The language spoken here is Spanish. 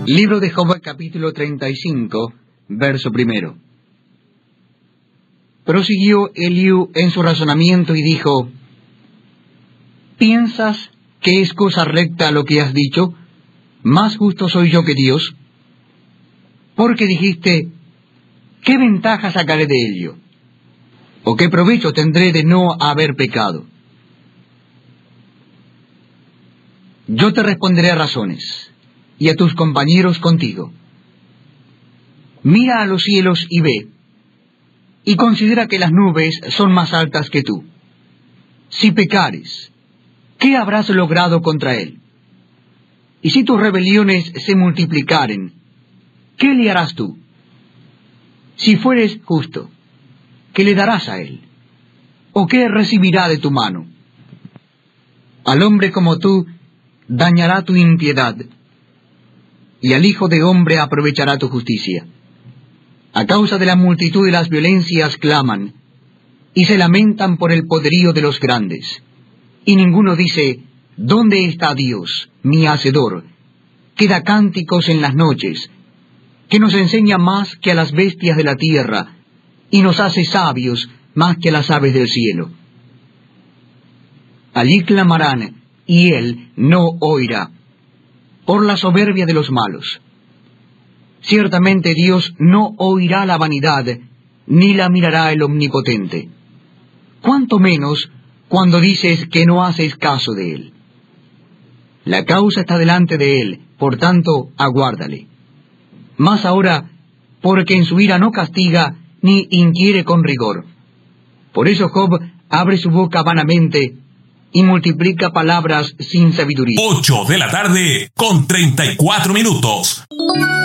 Libro de Job, capítulo 35, verso 1. Prosiguió Eliú en su razonamiento y dijo: ¿Piensas que es cosa recta lo que has dicho? ¿Más justo soy yo que Dios? Porque dijiste: ¿qué ventaja sacaré de ello? ¿O qué provecho tendré de no haber pecado? Yo te responderé a razones, y a tus compañeros contigo. Mira a los cielos y ve, y considera que las nubes son más altas que tú. Si pecares, ¿qué habrás logrado contra él? Y si tus rebeliones se multiplicaren, ¿qué le harás tú? Si fueres justo, ¿qué le darás a él? ¿O qué recibirá de tu mano? Al hombre como tú dañará tu impiedad, y al hijo de hombre aprovechará tu justicia. A causa de la multitud de las violencias claman, y se lamentan por el poderío de los grandes. Y ninguno dice: ¿dónde está Dios, mi Hacedor, que da cánticos en las noches, que nos enseña más que a las bestias de la tierra, y nos hace sabios más que a las aves del cielo? Allí clamarán, y él no oirá, por la soberbia de los malos. Ciertamente Dios no oirá la vanidad, ni la mirará el Omnipotente. Cuanto menos cuando dices que no haces caso de él. La causa está delante de él, por tanto, aguárdale. Mas ahora, porque en su ira no castiga, ni inquiere con rigor. Por eso Job abre su boca vanamente, y multiplica palabras sin sabiduría. 8 de la tarde, con 34 minutos.